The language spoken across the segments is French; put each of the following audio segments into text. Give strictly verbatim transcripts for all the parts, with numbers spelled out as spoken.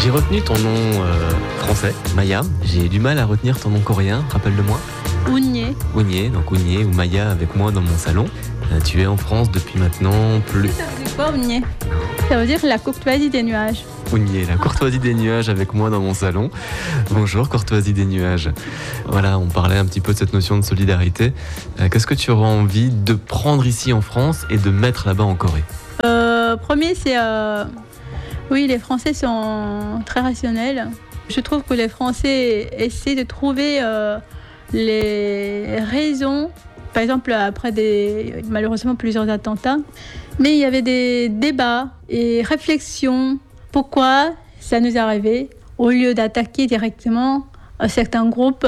J'ai retenu ton nom euh, français, Maya. J'ai du mal à retenir ton nom coréen, rappelle-le-moi. Ounye. Ounye, donc Ounye ou Maya avec moi dans mon salon. Euh, tu es en France depuis maintenant plus... Ça veut dire quoi, Ounye? Ça veut dire la courtoisie des nuages. Ounye, la courtoisie des nuages avec moi dans mon salon. Bonjour, courtoisie des nuages. Voilà, on parlait un petit peu de cette notion de solidarité. Euh, qu'est-ce que tu auras envie de prendre ici en France et de mettre là-bas en Corée? Euh, premier, c'est... Euh... Oui, les Français sont très rationnels. Je trouve que les Français essaient de trouver euh, les raisons. Par exemple, après des, malheureusement plusieurs attentats, mais il y avait des débats et réflexions. Pourquoi ça nous est arrivé? Au lieu d'attaquer directement certains groupes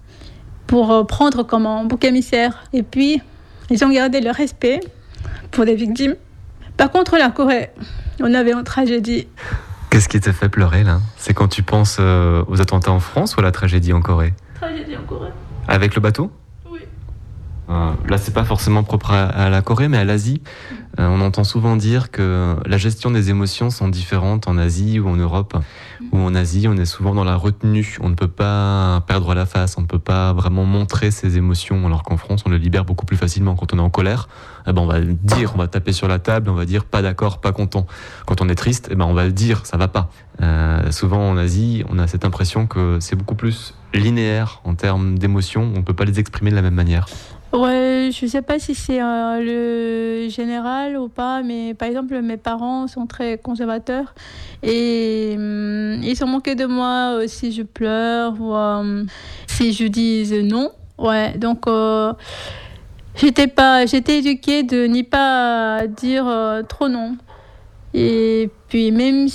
pour prendre comme un bouc émissaire. Et puis, ils ont gardé le respect pour les victimes. Par contre, la Corée, on avait une tragédie. Qu'est-ce qui te fait pleurer là? C'est quand tu penses euh, aux attentats en France ou à la tragédie en Corée? Tragédie en Corée. Avec le bateau? Oui. Euh, là, c'est pas forcément propre à, à la Corée, mais à l'Asie. Euh, on entend souvent dire que la gestion des émotions sont différentes en Asie ou en Europe. Ou en Asie, on est souvent dans la retenue. On ne peut pas perdre la face, on ne peut pas vraiment montrer ses émotions, alors qu'en France, on le libère beaucoup plus facilement. Quand on est en colère, eh ben, on va le dire, on va taper sur la table, on va dire pas d'accord, pas content. Quand on est triste, eh ben, on va le dire, ça va pas. Euh, souvent en Asie, on a cette impression que c'est beaucoup plus linéaire en termes d'émotions, on ne peut pas les exprimer de la même manière. Ouais, je sais pas si c'est euh, le général ou pas, mais par exemple, mes parents sont très conservateurs et hum, ils sont moqués de moi euh, si je pleure ou euh, si je dis non. Ouais, donc euh, j'étais pas, j'étais éduquée de n'y pas dire euh, trop non. Et puis même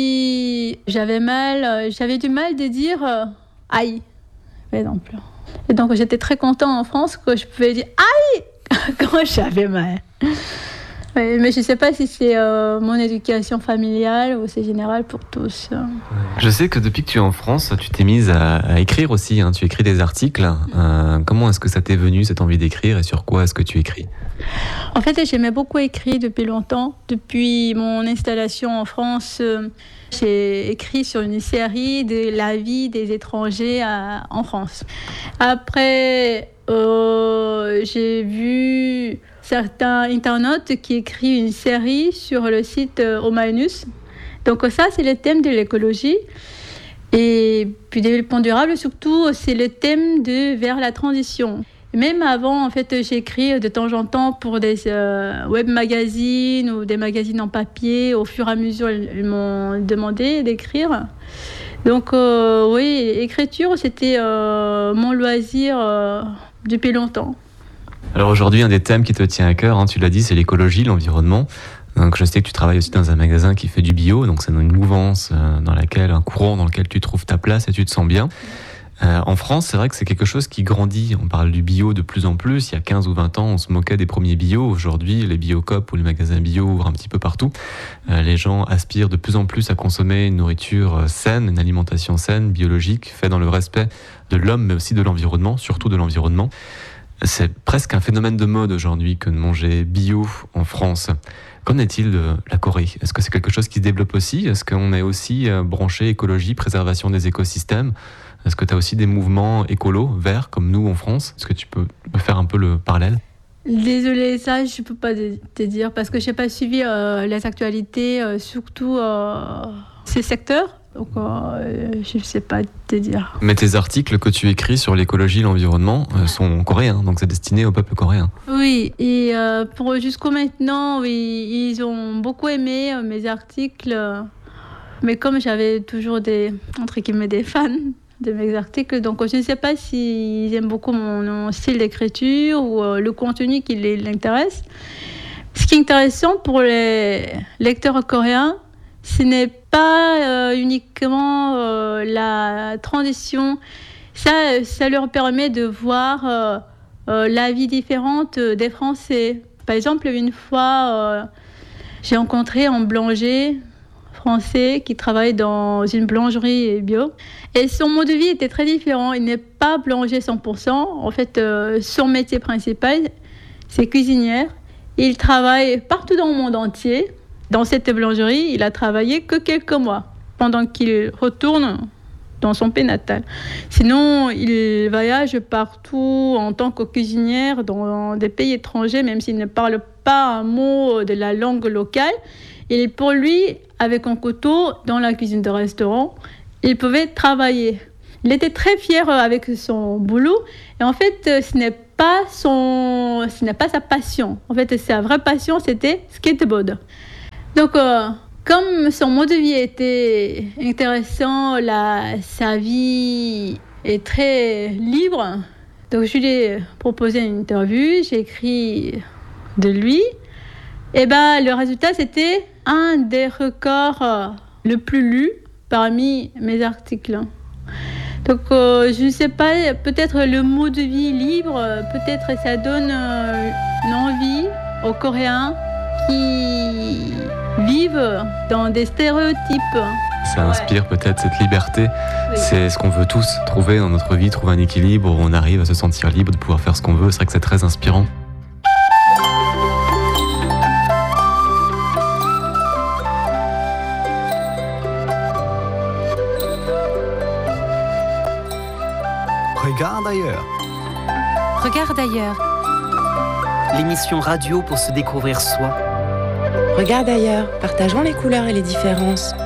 si j'avais mal, euh, j'avais du mal de dire euh, aïe, par exemple. Et donc j'étais très contente en France que je pouvais dire aïe quand j'avais mal. Ouais, mais je ne sais pas si c'est euh, mon éducation familiale ou c'est général pour tous. Je sais que depuis que tu es en France, tu t'es mise à, à écrire aussi, hein. Tu écris des articles. Euh, comment est-ce que ça t'est venu, cette envie d'écrire, et sur quoi est-ce que tu écris? En fait, j'aimais beaucoup écrire depuis longtemps. Depuis mon installation en France, euh, j'ai écrit sur une série de la vie des étrangers à, en France. Après, euh, j'ai vu certains internautes qui écrivent une série sur le site euh, Omanus. Donc ça, c'est le thème de l'écologie. Et puis développement durable, surtout, c'est le thème de vers la transition. Même avant, en fait, j'écris de temps en temps pour des euh, web magazines ou des magazines en papier. Au fur et à mesure, ils m'ont demandé d'écrire. Donc, euh, oui, écriture, c'était euh, mon loisir euh, depuis longtemps. Alors aujourd'hui, un des thèmes qui te tient à cœur, hein, tu l'as dit, c'est l'écologie, l'environnement. Donc je sais que tu travailles aussi dans un magasin qui fait du bio, donc c'est une mouvance euh, dans laquelle, un courant dans lequel tu trouves ta place et tu te sens bien. Euh, en France, c'est vrai que c'est quelque chose qui grandit. On parle du bio de plus en plus. Il y a quinze ou vingt ans, on se moquait des premiers bio. Aujourd'hui, les Biocoop ou les magasins bio ouvrent un petit peu partout. Euh, les gens aspirent de plus en plus à consommer une nourriture saine, une alimentation saine, biologique, faite dans le respect de l'homme, mais aussi de l'environnement, surtout de l'environnement. C'est presque un phénomène de mode aujourd'hui que de manger bio en France. Qu'en est-il de la Corée? Est-ce que c'est quelque chose qui se développe aussi? Est-ce qu'on est aussi branché écologie, préservation des écosystèmes? Est-ce que tu as aussi des mouvements écolos, verts, comme nous en France? Est-ce que tu peux faire un peu le parallèle? Désolée, ça, je ne peux pas te dire parce que je n'ai pas suivi euh, les actualités, euh, surtout euh, ces secteurs. Donc, euh, je ne sais pas te dire. Mais tes articles que tu écris sur l'écologie et l'environnement euh, sont coréens, donc c'est destiné au peuple coréen. Oui, et euh, pour jusqu'au maintenant, oui, ils ont beaucoup aimé euh, mes articles. Mais comme j'avais toujours des, entre guillemets, des fans de mes articles, donc je ne sais pas s'ils aiment beaucoup mon, mon style d'écriture ou euh, le contenu qui les, les intéresse. Ce qui est intéressant pour les lecteurs coréens, ce n'est pas euh, uniquement euh, la transition. Ça, ça leur permet de voir euh, euh, la vie différente des Français. Par exemple, une fois, euh, j'ai rencontré un boulanger français qui travaille dans une boulangerie bio. Et son mode de vie était très différent. Il n'est pas boulanger cent pour cent. En fait, euh, son métier principal, c'est cuisinière. Il travaille partout dans le monde entier. Dans cette boulangerie, il a travaillé que quelques mois. pendant qu'il retourne dans son pays natal. Sinon, il voyage partout en tant que cuisinière dans des pays étrangers, même s'il ne parle pas un mot de la langue locale. Et pour lui, avec un couteau dans la cuisine de restaurant, il pouvait travailler. Il était très fier avec son boulot. Et en fait, ce n'est pas son, ce n'est pas sa passion. En fait, sa vraie passion, c'était skateboard. Donc, euh, comme son mode de vie était intéressant, la, sa vie est très libre, donc je lui ai proposé une interview, j'ai écrit de lui. Et ben, le résultat, c'était un des records le plus lus parmi mes articles. Donc, euh, je ne sais pas, peut-être le mode de vie libre, peut-être ça donne euh, une envie aux Coréens qui vivent dans des stéréotypes. Ça inspire ouais. peut-être cette liberté. Oui. C'est ce qu'on veut tous trouver dans notre vie, trouver un équilibre où on arrive à se sentir libre de pouvoir faire ce qu'on veut. C'est vrai que c'est très inspirant. Regarde ailleurs. Regarde ailleurs. L'émission radio pour se découvrir soi. Regarde ailleurs, partageons les couleurs et les différences.